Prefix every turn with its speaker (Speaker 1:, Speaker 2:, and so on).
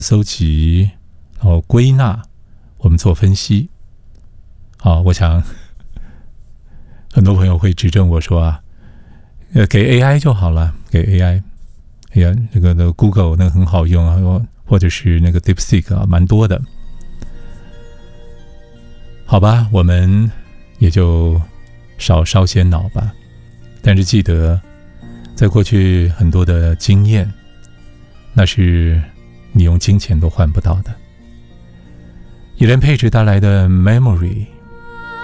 Speaker 1: 搜集，然后归纳，我们做分析。好，我想很多朋友会指正我说啊，给 AI 就好了，给 AI。哎呀，这个 Google 那个很好用啊，或者是那个 DeepSeek 啊，蛮多的。好吧，我们也就少烧些脑吧。但是记得，在过去很多的经验，那是你用金钱都换不到的。伊莲佩芝带来的 Memory。